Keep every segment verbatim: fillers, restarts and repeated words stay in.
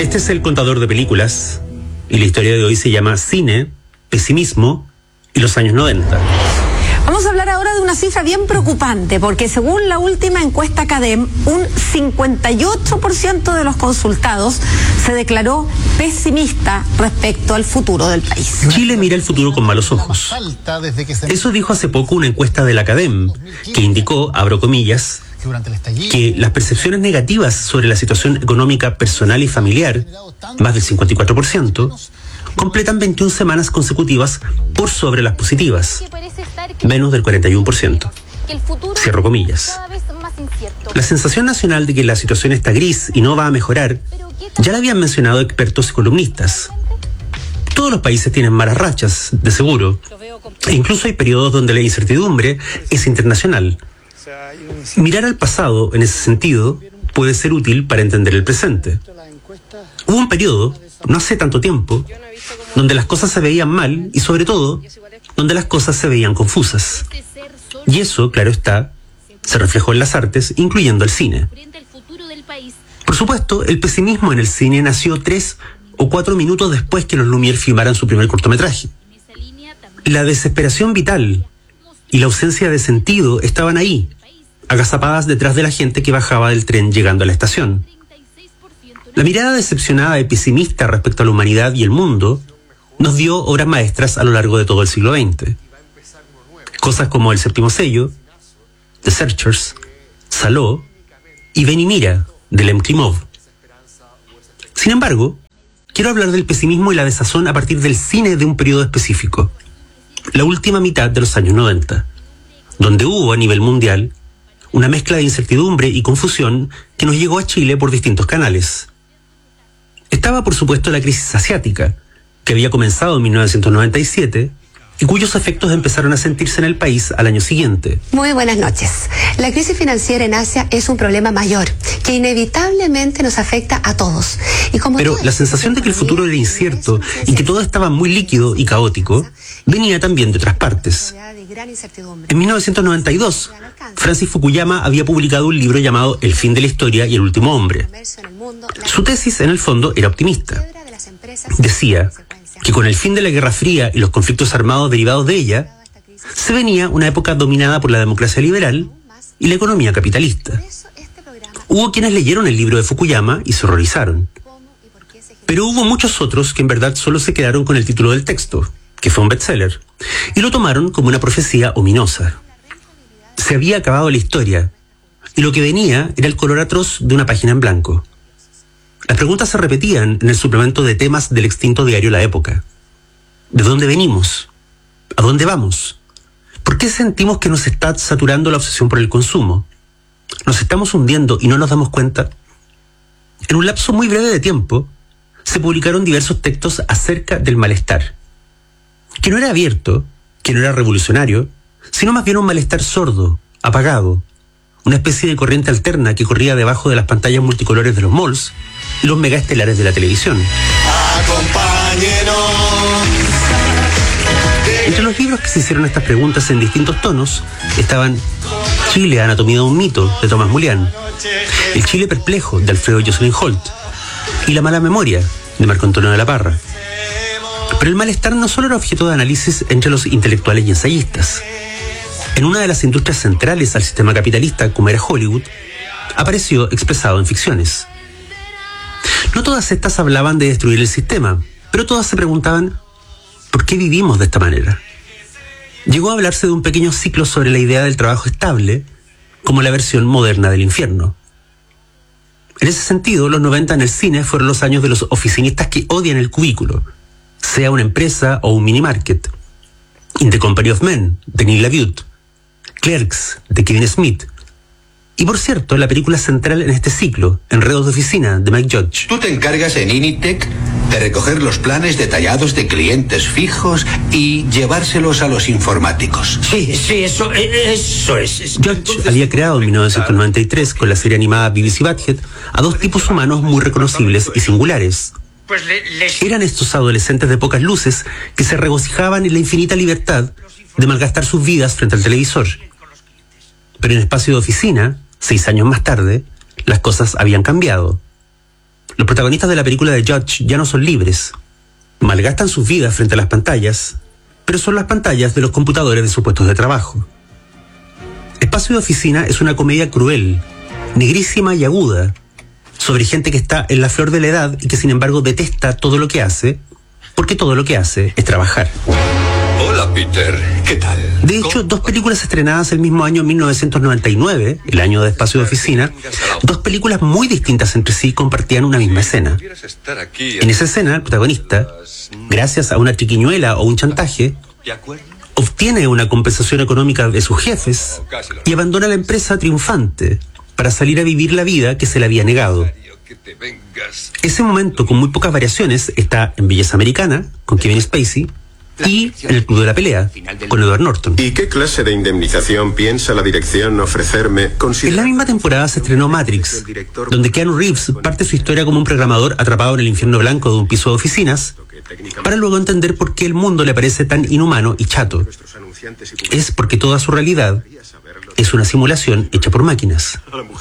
Este es el contador de películas y la historia de hoy se llama Cine, Pesimismo y los años noventa. Vamos a hablar ahora de una cifra bien preocupante, porque según la última encuesta CADEM, un cincuenta y ocho por ciento de los consultados se declaró pesimista respecto al futuro del país. Chile mira el futuro con malos ojos. Eso dijo hace poco una encuesta de la CADEM, que indicó, abro comillas, que las percepciones negativas sobre la situación económica personal y familiar, más del cincuenta y cuatro por ciento, completan veintiuna semanas consecutivas por sobre las positivas, menos del cuarenta y uno por ciento. Cierro comillas. La sensación nacional de que la situación está gris y no va a mejorar, ya la habían mencionado expertos y columnistas. Todos los países tienen malas rachas, de seguro, e incluso hay periodos donde la incertidumbre es internacional. Mirar al pasado, en ese sentido, puede ser útil para entender el presente. Hubo un periodo, no hace tanto tiempo, donde las cosas se veían mal y, sobre todo, donde las cosas se veían confusas. Y eso, claro está, se reflejó en las artes, incluyendo el cine. Por supuesto, el pesimismo en el cine nació tres o cuatro minutos después que los Lumière filmaran su primer cortometraje. La desesperación vital y la ausencia de sentido estaban ahí, agazapadas detrás de la gente que bajaba del tren llegando a la estación. La mirada decepcionada y pesimista respecto a la humanidad y el mundo nos dio obras maestras a lo largo de todo el siglo veinte. Cosas como El séptimo sello, The Searchers, Saló y Ven y mira, de Lem Klimov. Sin embargo, quiero hablar del pesimismo y la desazón a partir del cine de un periodo específico, la última mitad de los años noventa, donde hubo a nivel mundial una mezcla de incertidumbre y confusión que nos llegó a Chile por distintos canales. Estaba, por supuesto, la crisis asiática, que había comenzado en mil novecientos noventa y siete y cuyos efectos empezaron a sentirse en el país al año siguiente. Muy buenas noches. La crisis financiera en Asia es un problema mayor, que inevitablemente nos afecta a todos. Y como Pero la sensación de que el futuro era incierto y que todo estaba muy líquido y caótico venía también de otras partes. En mil novecientos noventa y dos, Francis Fukuyama había publicado un libro llamado El fin de la historia y el último hombre. Su tesis, en el fondo, era optimista. Decía que con el fin de la Guerra Fría y los conflictos armados derivados de ella, se venía una época dominada por la democracia liberal y la economía capitalista. Hubo quienes leyeron el libro de Fukuyama y se horrorizaron. Pero hubo muchos otros que en verdad solo se quedaron con el título del texto, que fue un bestseller, y lo tomaron como una profecía ominosa. Se había acabado la historia, y lo que venía era el color atroz de una página en blanco. Las preguntas se repetían en el suplemento de temas del extinto diario La Época. ¿De dónde venimos? ¿A dónde vamos? ¿Por qué sentimos que nos está saturando la obsesión por el consumo? ¿Nos estamos hundiendo y no nos damos cuenta? En un lapso muy breve de tiempo, se publicaron diversos textos acerca del malestar, que no era abierto, que no era revolucionario, sino más bien un malestar sordo, apagado, una especie de corriente alterna que corría debajo de las pantallas multicolores de los malls y los megaestelares de la televisión. Entre los libros que se hicieron estas preguntas en distintos tonos estaban Chile, anatomía de un mito, de Tomás Mulián, El Chile perplejo, de Alfredo Jocelyn Holt, y La mala memoria, de Marco Antonio de la Parra. Pero el malestar no solo era objeto de análisis entre los intelectuales y ensayistas. En una de las industrias centrales al sistema capitalista, como era Hollywood, apareció expresado en ficciones. No todas estas hablaban de destruir el sistema, pero todas se preguntaban ¿por qué vivimos de esta manera? Llegó a hablarse de un pequeño ciclo sobre la idea del trabajo estable como la versión moderna del infierno. En ese sentido, los noventa en el cine fueron los años de los oficinistas que odian el cubículo, sea una empresa o un minimarket. In the Company of Men, de Neil LaBute, Clerks, de Kevin Smith. Y por cierto, la película central en este ciclo, Enredos de oficina, de Mike Judge. Tú te encargas en Initech de recoger los planes detallados de clientes fijos y llevárselos a los informáticos. Sí, sí, eso, eso es. Judge había creado en mil novecientos noventa y tres, con la serie animada B B C Badhead, a dos tipos humanos muy reconocibles y singulares. Pues le, les... Eran estos adolescentes de pocas luces que se regocijaban en la infinita libertad de malgastar sus vidas frente al televisor. Pero en espacio de oficina, seis años más tarde, las cosas habían cambiado. Los protagonistas de la película de Judge ya no son libres. Malgastan sus vidas frente a las pantallas, pero son las pantallas de los computadores de sus puestos de trabajo. Espacio de Oficina es una comedia cruel, negrísima y aguda, sobre gente que está en la flor de la edad y que sin embargo detesta todo lo que hace, porque todo lo que hace es trabajar. Hola, Peter. ¿Qué tal? De hecho, dos películas estrenadas el mismo año mil novecientos noventa y nueve, el año de Espacio de Oficina, dos películas muy distintas entre sí compartían una misma escena. En esa escena, el protagonista, gracias a una triquiñuela o un chantaje, obtiene una compensación económica de sus jefes y abandona la empresa triunfante para salir a vivir la vida que se le había negado. Ese momento, con muy pocas variaciones, está en Belleza Americana, con Kevin Spacey, y en El Club de la Pelea, con Edward Norton. ¿Y qué clase de indemnización piensa la dirección ofrecerme? En la misma temporada se estrenó Matrix, donde Keanu Reeves parte su historia como un programador atrapado en el infierno blanco de un piso de oficinas, para luego entender por qué el mundo le parece tan inhumano y chato. Es porque toda su realidad es una simulación hecha por máquinas.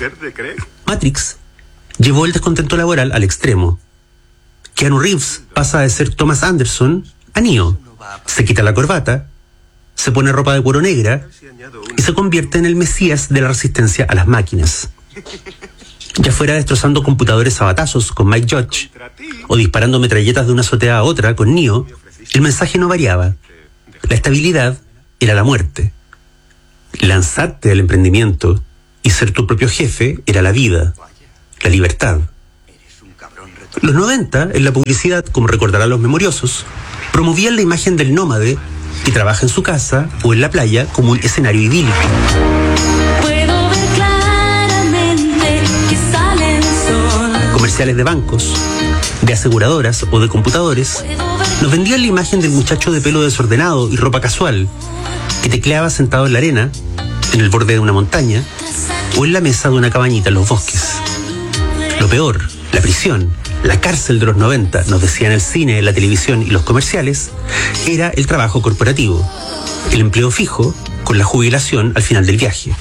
Matrix llevó el descontento laboral al extremo. Keanu Reeves pasa de ser Thomas Anderson a Neo. Se quita la corbata, se pone ropa de cuero negra y se convierte en el mesías de la resistencia a las máquinas. Ya fuera destrozando computadores a batazos con Mike Judge o disparando metralletas de una azotea a otra con Neo, el mensaje no variaba. La estabilidad era la muerte. Lanzarte al emprendimiento y ser tu propio jefe era la vida, la libertad. Los noventa, en la publicidad, como recordarán los memoriosos, promovían la imagen del nómade que trabaja en su casa o en la playa como un escenario idílico. Puedo ver claramente que sale el sol. Comerciales de bancos, de aseguradoras o de computadores nos vendían la imagen del muchacho de pelo desordenado y ropa casual que tecleaba sentado en la arena, en el borde de una montaña o en la mesa de una cabañita en los bosques. Lo peor, la prisión, la cárcel de los noventa, nos decían el cine, la televisión y los comerciales, era el trabajo corporativo, el empleo fijo con la jubilación al final del viaje.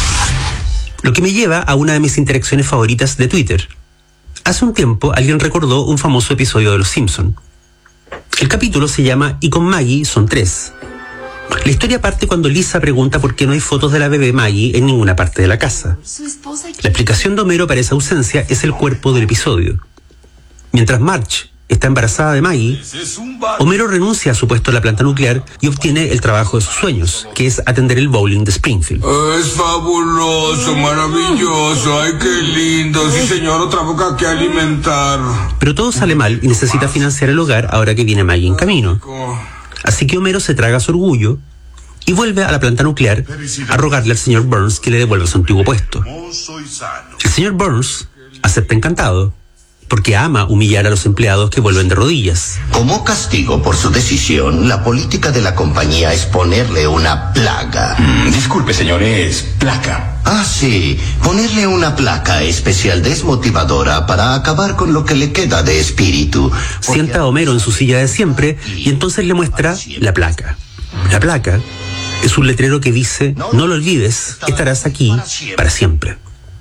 Lo que me lleva a una de mis interacciones favoritas de Twitter. Hace un tiempo alguien recordó un famoso episodio de Los Simpson. El capítulo se llama "Y con Maggie son tres". La historia parte cuando Lisa pregunta por qué no hay fotos de la bebé Maggie en ninguna parte de la casa. La explicación de Homero para esa ausencia es el cuerpo del episodio. Mientras Marge está embarazada de Maggie, Homero renuncia a su puesto en la planta nuclear y obtiene el trabajo de sus sueños, que es atender el bowling de Springfield. Es fabuloso, maravilloso, ay qué lindo, sí señor, otra boca que alimentar. Pero todo sale mal y necesita financiar el hogar ahora que viene Maggie en camino. Así que Homero se traga su orgullo y vuelve a la planta nuclear a rogarle al señor Burns que le devuelva su antiguo puesto. El señor Burns acepta encantado, porque ama humillar a los empleados que vuelven de rodillas. Como castigo por su decisión, la política de la compañía es ponerle una plaga. Mm, disculpe, señor, es placa. Ah, sí, ponerle una placa especial desmotivadora para acabar con lo que le queda de espíritu. Sienta a Homero en su silla de siempre y entonces le muestra la placa. La placa es un letrero que dice: no lo olvides, estarás aquí para siempre.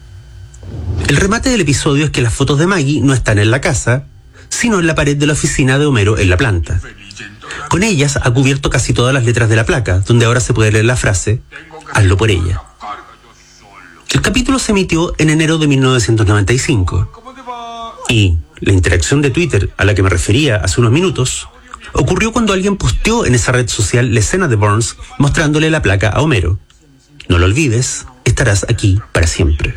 El remate del episodio es que las fotos de Maggie no están en la casa, sino en la pared de la oficina de Homero en la planta. Con ellas ha cubierto casi todas las letras de la placa, donde ahora se puede leer la frase: hazlo por ella. El capítulo se emitió en enero de mil novecientos noventa y cinco. Y la interacción de Twitter a la que me refería hace unos minutos ocurrió cuando alguien posteó en esa red social la escena de Burns mostrándole la placa a Homero: no lo olvides, estarás aquí para siempre.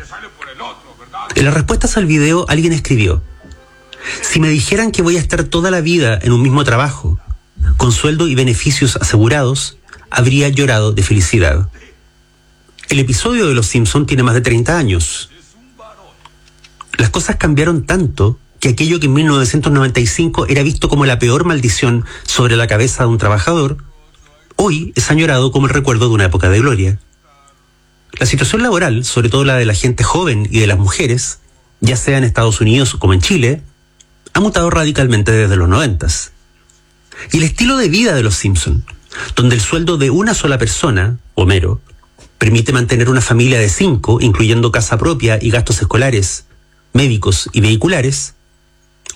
En las respuestas al video alguien escribió: si me dijeran que voy a estar toda la vida en un mismo trabajo, con sueldo y beneficios asegurados, habría llorado de felicidad. El episodio de Los Simpson tiene más de treinta años. Las cosas cambiaron tanto que aquello que en mil novecientos noventa y cinco era visto como la peor maldición sobre la cabeza de un trabajador, hoy es añorado como el recuerdo de una época de gloria. La situación laboral, sobre todo la de la gente joven y de las mujeres, ya sea en Estados Unidos como en Chile, ha mutado radicalmente desde los noventas. Y el estilo de vida de Los Simpson, donde el sueldo de una sola persona, Homero, permite mantener una familia de cinco, incluyendo casa propia y gastos escolares, médicos y vehiculares,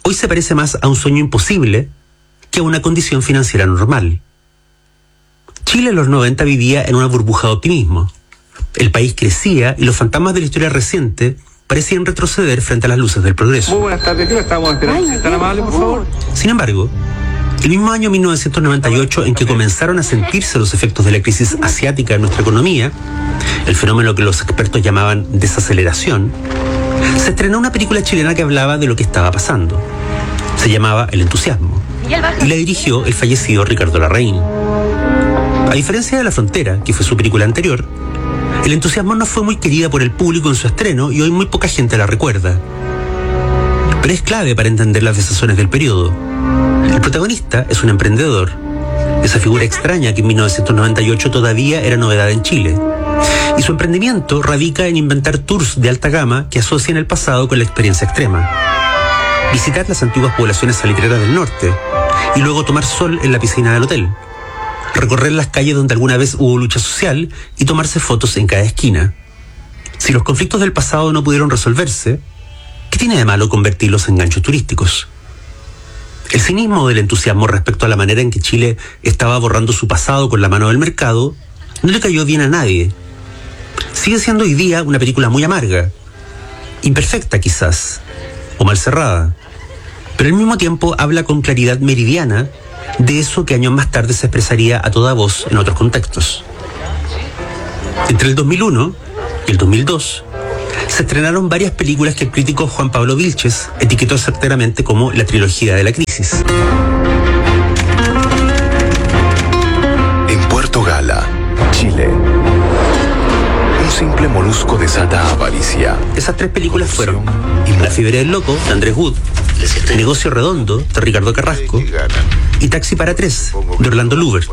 hoy se parece más a un sueño imposible que a una condición financiera normal. Chile en los noventa vivía en una burbuja de optimismo. El país crecía y los fantasmas de la historia reciente parecían retroceder frente a las luces del progreso. Muy buenas tardes, ¿qué lo estamos esperando? ¿Están amables, por favor? Sin embargo, el mismo año mil novecientos noventa y ocho en que comenzaron a sentirse los efectos de la crisis asiática en nuestra economía, el fenómeno que los expertos llamaban desaceleración, se estrenó una película chilena que hablaba de lo que estaba pasando. Se llamaba El entusiasmo y la dirigió el fallecido Ricardo Larraín. A diferencia de La frontera, que fue su película anterior, El entusiasmo no fue muy querida por el público en su estreno y hoy muy poca gente la recuerda. Pero es clave para entender las desazones del periodo. El protagonista es un emprendedor, esa figura extraña que en mil novecientos noventa y ocho todavía era novedad en Chile. Y su emprendimiento radica en inventar tours de alta gama que asocian el pasado con la experiencia extrema. Visitar las antiguas poblaciones salitreras del norte y luego tomar sol en la piscina del hotel. Recorrer las calles donde alguna vez hubo lucha social y tomarse fotos en cada esquina. Si los conflictos del pasado no pudieron resolverse, ¿qué tiene de malo convertirlos en ganchos turísticos? El cinismo del entusiasmo respecto a la manera en que Chile estaba borrando su pasado con la mano del mercado no le cayó bien a nadie. Sigue siendo hoy día una película muy amarga, imperfecta quizás, o mal cerrada, pero al mismo tiempo habla con claridad meridiana de eso que años más tarde se expresaría a toda voz en otros contextos. Entre el dos mil uno y el dos mil dos se estrenaron varias películas que el crítico Juan Pablo Vilches etiquetó certeramente como la trilogía de la crisis. En Puerto Gala, Chile, un simple molusco desata avaricia. Esas tres películas fueron La fiebre del loco, de Andrés Wood, Negocio redondo, de Ricardo Carrasco, y Taxi para tres, de Orlando Luber.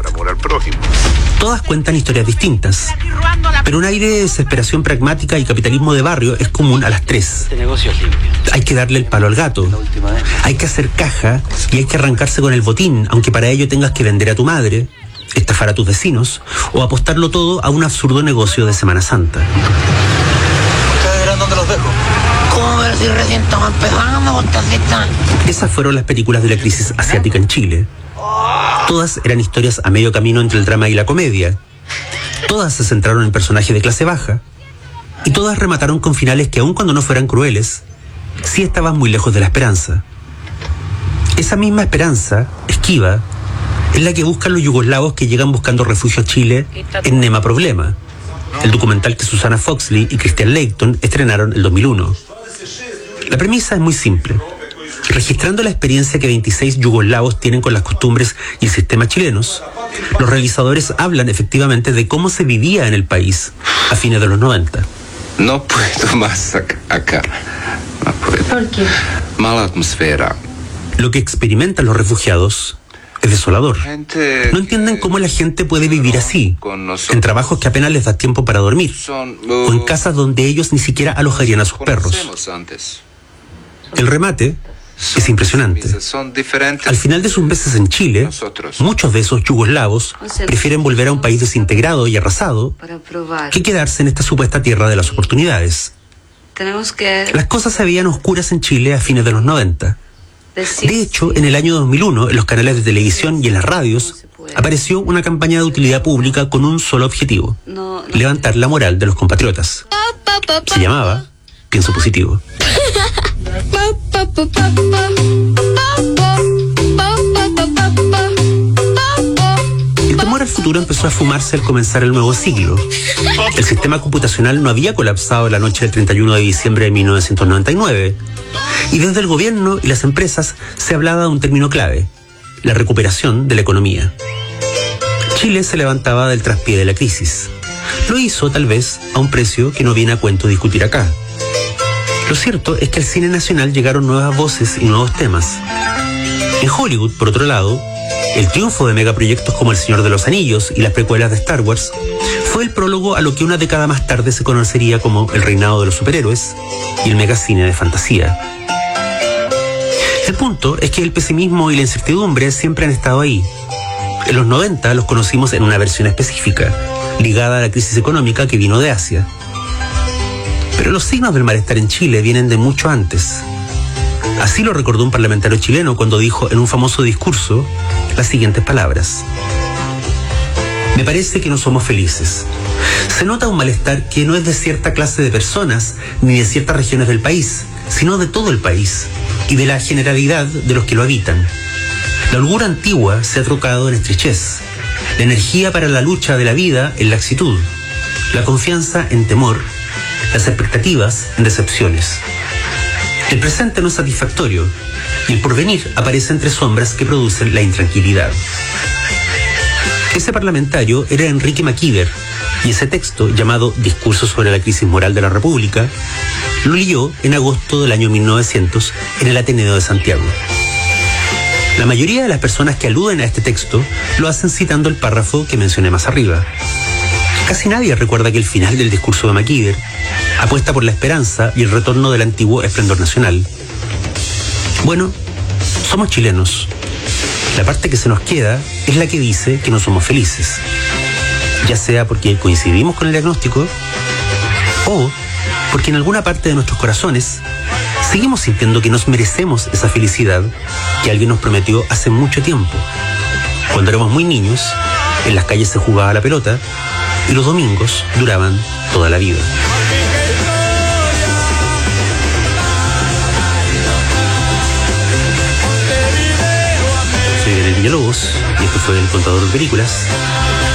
Todas cuentan historias distintas, pero un aire de desesperación pragmática y capitalismo de barrio es común a las tres. Hay que darle el palo al gato, hay que hacer caja y hay que arrancarse con el botín, aunque para ello tengas que vender a tu madre, estafar a tus vecinos o apostarlo todo a un absurdo negocio de Semana Santa. ¿Ustedes verán dónde los dejo? ¿Cómo ver si recién estamos empezando, botacita? Esas fueron las películas de la crisis asiática en Chile. Todas eran historias a medio camino entre el drama y la comedia. Todas se centraron en personajes de clase baja. Y todas remataron con finales que, aun cuando no fueran crueles, sí estaban muy lejos de la esperanza. Esa misma esperanza, esquiva, es la que buscan los yugoslavos que llegan buscando refugio a Chile en Nema Problema, el documental que Susana Foxley y Christian Leighton estrenaron el dos mil uno. La premisa es muy simple. Registrando la experiencia que veintiséis yugoslavos tienen con las costumbres y el sistema chilenos, los realizadores hablan efectivamente de cómo se vivía en el país a fines de los noventa. No puedo más acá. No puedo. ¿Por qué? Mala atmósfera. Lo que experimentan los refugiados es desolador. No entienden cómo la gente puede vivir así, en trabajos que apenas les da tiempo para dormir, o en casas donde ellos ni siquiera alojarían a sus perros. El remate es impresionante. Al final de sus meses en Chile, muchos de esos yugoslavos prefieren volver a un país desintegrado y arrasado que quedarse en esta supuesta tierra de las oportunidades. Las cosas se veían oscuras en Chile a fines de los noventa. De hecho, en el año dos mil uno, en los canales de televisión y en las radios, apareció una campaña de utilidad pública con un solo objetivo: levantar la moral de los compatriotas. Se llamaba Pienso Positivo. El temor al futuro empezó a fumarse al comenzar el nuevo siglo. El sistema computacional no había colapsado la noche del treinta y uno de diciembre de mil novecientos noventa y nueve. Y desde el gobierno y las empresas se hablaba de un término clave: la recuperación de la economía. Chile se levantaba del traspié de la crisis. Lo hizo, tal vez, a un precio que no viene a cuento discutir acá. Lo cierto es que al cine nacional llegaron nuevas voces y nuevos temas. En Hollywood, por otro lado, el triunfo de megaproyectos como El Señor de los Anillos y las precuelas de Star Wars fue el prólogo a lo que una década más tarde se conocería como el reinado de los superhéroes y el megacine de fantasía. El punto es que el pesimismo y la incertidumbre siempre han estado ahí. En los noventa los conocimos en una versión específica, ligada a la crisis económica que vino de Asia. Pero los signos del malestar en Chile vienen de mucho antes. Así lo recordó un parlamentario chileno cuando dijo en un famoso discurso las siguientes palabras: me parece que no somos felices. Se nota un malestar que no es de cierta clase de personas ni de ciertas regiones del país, sino de todo el país y de la generalidad de los que lo habitan. La holgura antigua se ha trocado en estrechez, la energía para la lucha de la vida en laxitud, la confianza en temor, las expectativas en decepciones. El presente no es satisfactorio y el porvenir aparece entre sombras que producen la intranquilidad. Ese parlamentario era Enrique Macíver, y ese texto, llamado Discurso sobre la crisis moral de la República, lo leyó en agosto del año mil novecientos en el Ateneo de Santiago. La mayoría de las personas que aluden a este texto lo hacen citando el párrafo que mencioné más arriba. Casi nadie recuerda que el final del discurso de Macíver apuesta por la esperanza y el retorno del antiguo esplendor nacional. Bueno, somos chilenos. La parte que se nos queda es la que dice que no somos felices, ya sea porque coincidimos con el diagnóstico o porque en alguna parte de nuestros corazones seguimos sintiendo que nos merecemos esa felicidad que alguien nos prometió hace mucho tiempo. Cuando éramos muy niños, en las calles se jugaba la pelota y los domingos duraban toda la vida. Soy Daniel Villalobos y esto fue El Contador de Películas.